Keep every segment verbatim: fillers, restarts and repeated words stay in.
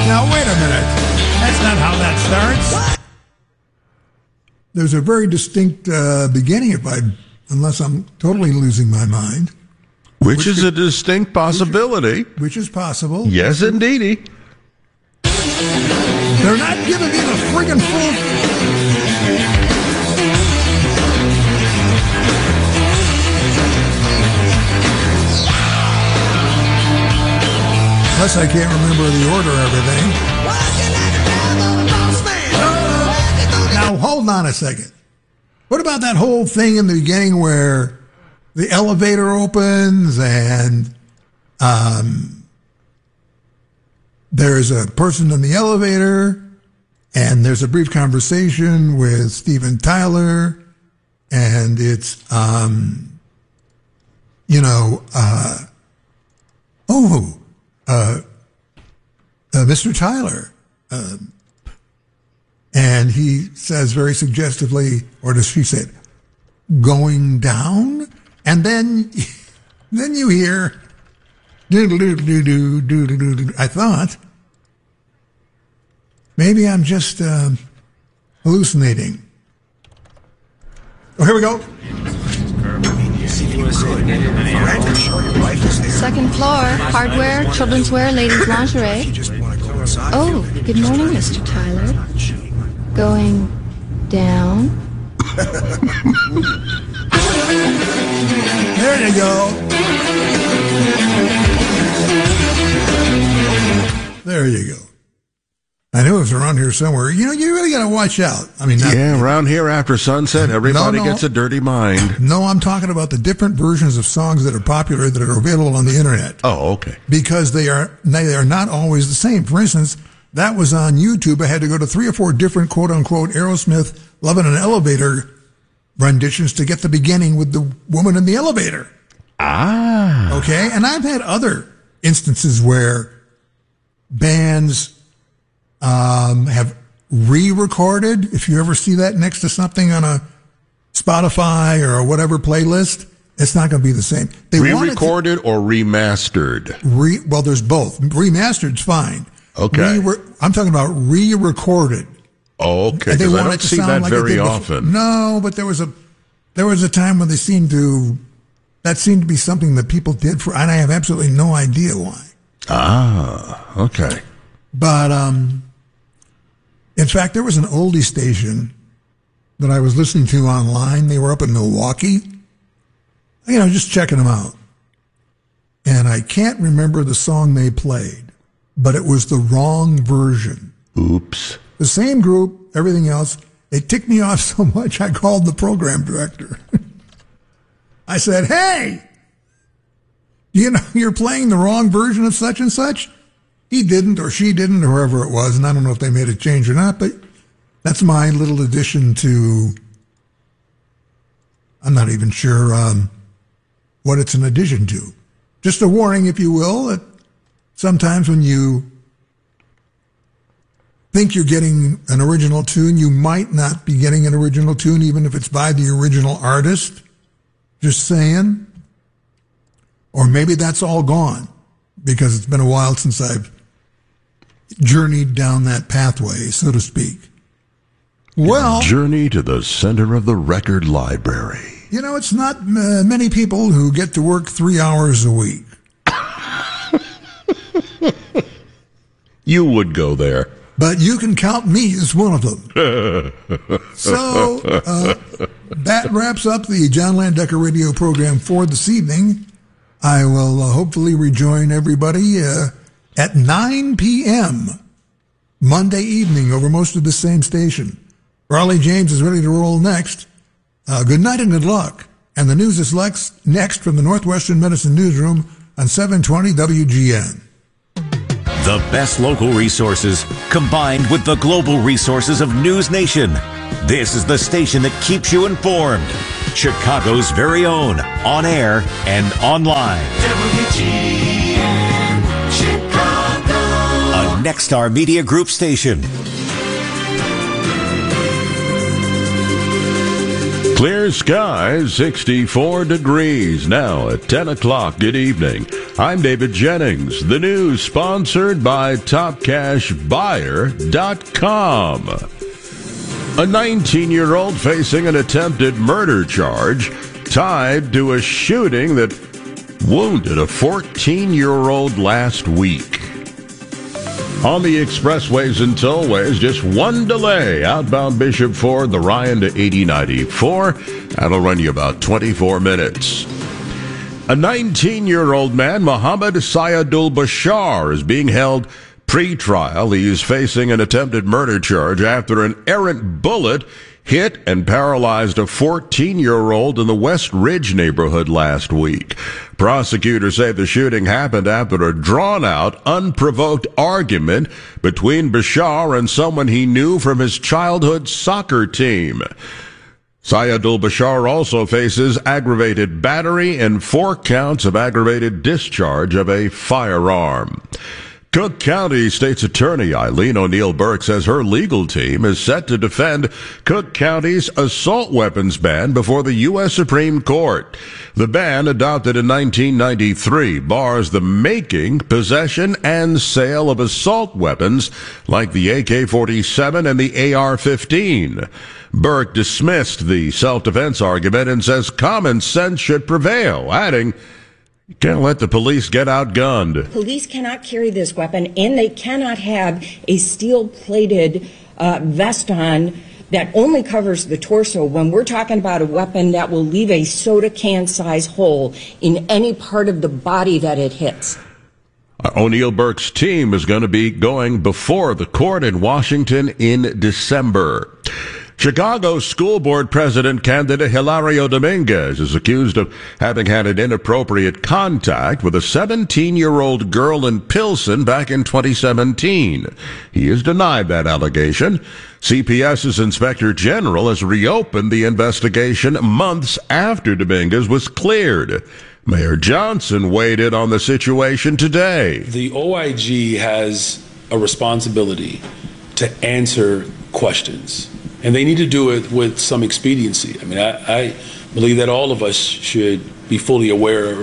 Now, wait a minute. That's not how that starts. There's a very distinct uh, beginning, if I, unless I'm totally losing my mind. Which, which is could, a distinct possibility. Which, which is possible. Yes, indeedy. They're not giving me the friggin' full... Unless I can't remember the order of everything. Now, hold on a second. What about that whole thing in the beginning where the elevator opens and um, there's a person in the elevator and there's a brief conversation with Steven Tyler and it's, um, you know, uh, oh, uh, uh, Mister Tyler, uh, and he says very suggestively, or does she say it, going down? And then, then you hear, doodle-doo-doo-doo-doo-doo-doo. I thought, maybe I'm just uh, hallucinating. Oh, here we go. Second floor, hardware, children's wear, ladies' lingerie. Oh, good morning, Mister Tyler. Going down. There you go. There you go. I knew it was around here somewhere. You know, you really got to watch out. I mean, not, yeah, around here after sunset, everybody no, no. gets a dirty mind. No, I'm talking about the different versions of songs that are popular that are available on the internet. Oh, okay. Because they are they are not always the same. For instance, that was on YouTube. I had to go to three or four different quote unquote Aerosmith "Love in an Elevator" renditions to get the beginning with the woman in the elevator. Ah. Okay, and I've had other instances where bands um, have re-recorded. If you ever see that next to something on a Spotify or whatever playlist, it's not going to be the same. They re-recorded to, or remastered? Re, well, there's both. Remastered's fine. Okay. Re, I'm talking about re-recorded. Oh, okay. Because I don't see that like very often. No, but there was a there was a time when they seemed to that seemed to be something that people did for, and I have absolutely no idea why. Ah, okay. But um, in fact, there was an oldie station that I was listening to online. They were up in Milwaukee. You know, just checking them out, and I can't remember the song they played, but it was the wrong version. Oops. The same group, everything else. It ticked me off so much, I called the program director. I said, hey, you know, you're playing the wrong version of such and such. He didn't, or she didn't, or whoever it was, and I don't know if they made a change or not, but that's my little addition to, I'm not even sure um, what it's an addition to. Just a warning, if you will, that sometimes when you think you're getting an original tune, you might not be getting an original tune, even if it's by the original artist. Just saying. Or maybe that's all gone, because it's been a while since I've journeyed down that pathway, so to speak. Well, journey to the center of the record library. You know, it's not uh, many people who get to work three hours a week. You would go there. But you can count me as one of them. So, uh, that wraps up the John Landecker radio program for this evening. I will uh, hopefully rejoin everybody uh, at nine p.m. Monday evening over most of the same station. Raleigh James is ready to roll next. Uh, good night and good luck. And the news is lex- next from the Northwestern Medicine Newsroom on seven twenty W G N. The best local resources combined with the global resources of News Nation. This is the station that keeps you informed. Chicago's very own, on air and online. W G N Chicago. A Nexstar Media Group station. Clear skies, sixty-four degrees now at ten o'clock. Good evening. I'm David Jennings. The news sponsored by Top Cash Buyer dot com. A nineteen-year-old facing an attempted murder charge tied to a shooting that wounded a fourteen-year-old last week. On the expressways and tollways, just one delay. Outbound Bishop Ford, the Ryan to eighty ninety-four. That'll run you about twenty-four minutes. A nineteen-year-old man, Mohammed Sayadul Bashar, is being held pre-trial. He is facing an attempted murder charge after an errant bullet hit and paralyzed a fourteen-year-old in the West Ridge neighborhood last week. Prosecutors say the shooting happened after a drawn-out, unprovoked argument between Bashar and someone he knew from his childhood soccer team. Sayadul Bashar also faces aggravated battery and four counts of aggravated discharge of a firearm. Cook County State's Attorney Eileen O'Neill Burke says her legal team is set to defend Cook County's assault weapons ban before the U S Supreme Court. The ban, adopted in nineteen ninety-three, bars the making, possession, and sale of assault weapons like the A K forty-seven and the A R fifteen. Burke dismissed the self-defense argument and says common sense should prevail, adding, "You can't let the police get outgunned." Police cannot carry this weapon, and they cannot have a steel-plated uh, vest on that only covers the torso when we're talking about a weapon that will leave a soda can-size hole in any part of the body that it hits. O'Neill Burke's team is going to be going before the court in Washington in December. Chicago School Board President candidate Hilario Dominguez is accused of having had an inappropriate contact with a seventeen-year-old girl in Pilsen back in twenty seventeen. He has denied that allegation. CPS's Inspector General has reopened the investigation months after Dominguez was cleared. Mayor Johnson weighed in on the situation today. The O I G has a responsibility to answer questions, and they need to do it with some expediency. I mean, I, I believe that all of us should be fully aware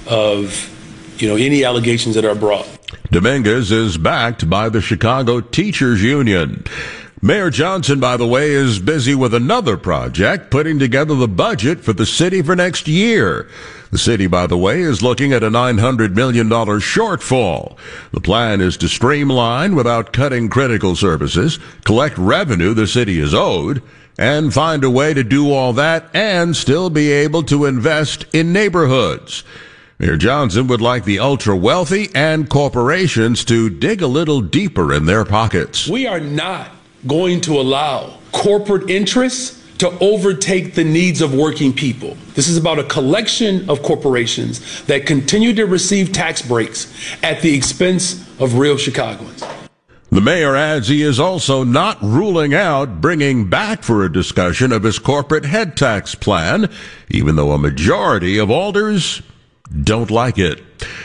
of, you know, any allegations that are brought. Dominguez is backed by the Chicago Teachers Union. Mayor Johnson, by the way, is busy with another project, putting together the budget for the city for next year. The city, by the way, is looking at a nine hundred million dollars shortfall. The plan is to streamline without cutting critical services, collect revenue the city is owed, and find a way to do all that and still be able to invest in neighborhoods. Mayor Johnson would like the ultra-wealthy and corporations to dig a little deeper in their pockets. We are not going to allow corporate interests to overtake the needs of working people. This is about a collection of corporations that continue to receive tax breaks at the expense of real Chicagoans. The mayor adds he is also not ruling out bringing back for a discussion of his corporate head tax plan, even though a majority of alders don't like it.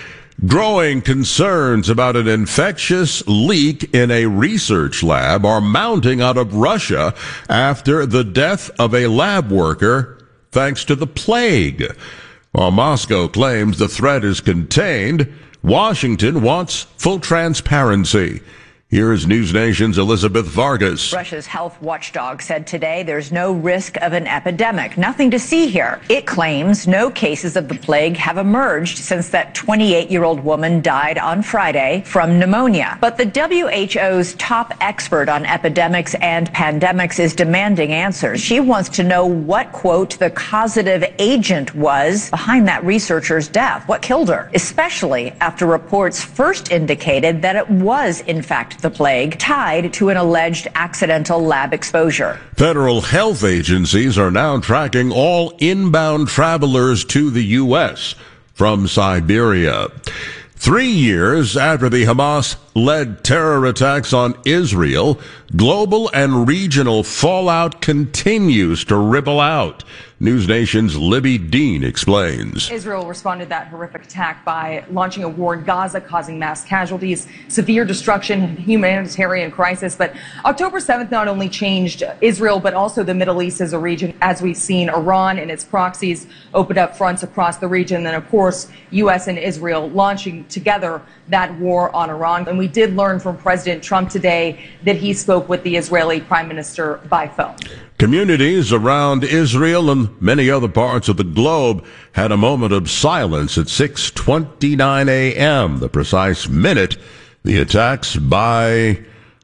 Growing concerns about an infectious leak in a research lab are mounting out of Russia after the death of a lab worker thanks to the plague. While Moscow claims the threat is contained, Washington wants full transparency. Here is News Nation's Elizabeth Vargas. Russia's health watchdog said today there's no risk of an epidemic. Nothing to see here. It claims no cases of the plague have emerged since that twenty-eight-year-old woman died on Friday from pneumonia. But the W H O's top expert on epidemics and pandemics is demanding answers. She wants to know what, quote, the causative agent was behind that researcher's death. What killed her? Especially after reports first indicated that it was, in fact, the plague tied to an alleged accidental lab exposure. Federal health agencies are now tracking all inbound travelers to the U S from Siberia. Three years after the Hamas-led terror attacks on Israel, global and regional fallout continues to ripple out. News Nation's Libby Dean explains. Israel responded to that horrific attack by launching a war in Gaza, causing mass casualties, severe destruction, humanitarian crisis. But October seventh not only changed Israel, but also the Middle East as a region. As we've seen, Iran and its proxies opened up fronts across the region. And of course, U S and Israel launching together that war on Iran. And we did learn from President Trump today that he spoke with the Israeli Prime Minister by phone. Communities around Israel and many other parts of the globe had a moment of silence at six twenty-nine a.m., the precise minute the attacks by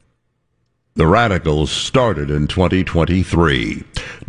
the radicals started in twenty twenty-three.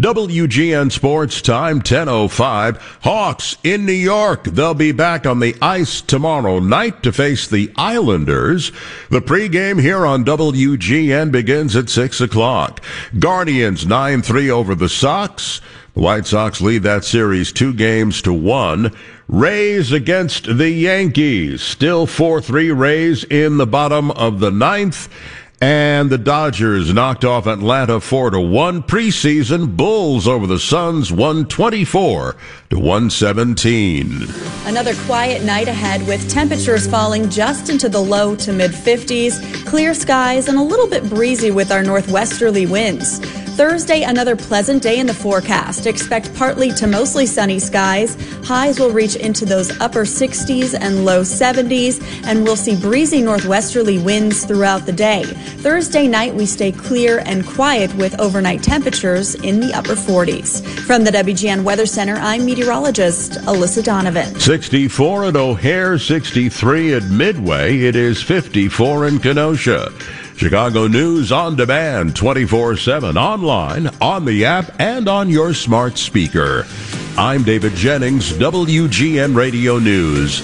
W G N Sports Time, ten oh five. Hawks in New York. They'll be back on the ice tomorrow night to face the Islanders. The pregame here on W G N begins at six o'clock. Guardians nine three over the Sox. The White Sox lead that series two games to one. Rays against the Yankees. Still four three Rays in the bottom of the ninth. And the Dodgers knocked off Atlanta four to one. Preseason, Bulls over the Suns one twenty-four to one seventeen. Another quiet night ahead with temperatures falling just into the low to mid fifties, clear skies, and a little bit breezy with our northwesterly winds. Thursday, another pleasant day in the forecast. Expect partly to mostly sunny skies. Highs will reach into those upper sixties and low seventies, and we'll see breezy northwesterly winds throughout the day. Thursday night, we stay clear and quiet with overnight temperatures in the upper forties. From the W G N Weather Center, I'm meteorologist Alyssa Donovan. sixty-four at O'Hare, sixty-three at Midway. It is fifty-four in Kenosha. Chicago News on demand, twenty-four seven, online, on the app, and on your smart speaker. I'm David Jennings, W G N Radio News.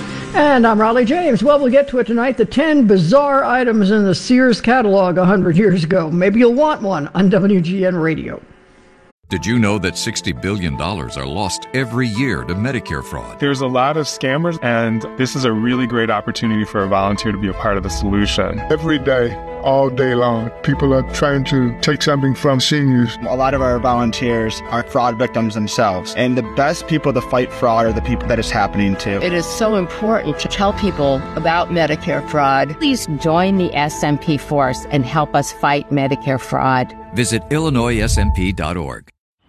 And I'm Raleigh James. Well, we'll get to it tonight. The ten bizarre items in the Sears catalog one hundred years ago. Maybe you'll want one on W G N Radio. Did you know that sixty billion dollars are lost every year to Medicare fraud? There's a lot of scammers, and this is a really great opportunity for a volunteer to be a part of the solution. Every day, all day long, people are trying to take something from seniors. A lot of our volunteers are fraud victims themselves, and the best people to fight fraud are the people that it's happening to. It is so important to tell people about Medicare fraud. Please join the S M P force and help us fight Medicare fraud. Visit Illinois S M P dot org.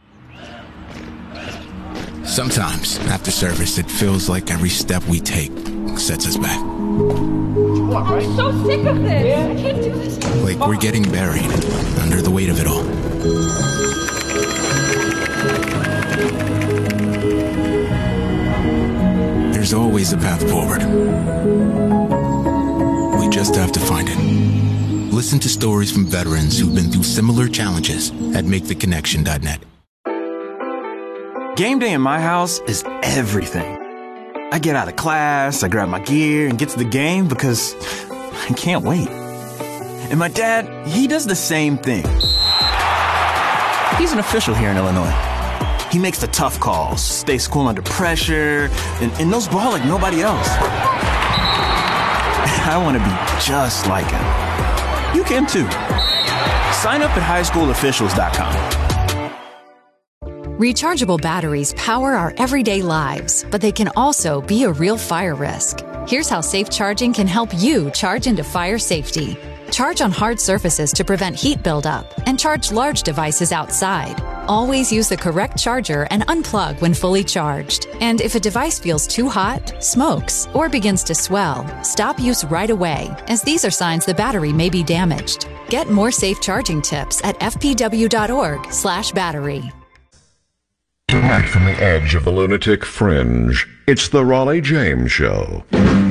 Sometimes, after service, it feels like every step we take sets us back. I'm so sick of this. I can't do this. Like we're getting buried under the weight of it all. There's always a path forward. We just have to find it. Listen to stories from veterans who've been through similar challenges at make the connection dot net. Game day in my house is everything. I get out of class, I grab my gear, and get to the game because I can't wait. And my dad, he does the same thing. He's an official here in Illinois. He makes the tough calls, stays cool under pressure, and, and knows ball like nobody else. I want to be just like him. You can too. Sign up at high school officials dot com. Rechargeable batteries power our everyday lives, but they can also be a real fire risk. Here's how safe charging can help you charge into fire safety. Charge on hard surfaces to prevent heat buildup, and charge large devices outside. Always use the correct charger and unplug when fully charged. And if a device feels too hot, smokes, or begins to swell, stop use right away, as these are signs the battery may be damaged. Get more safe charging tips at f p w dot org slash battery. Back from the edge of the lunatic fringe, it's the Raleigh James Show.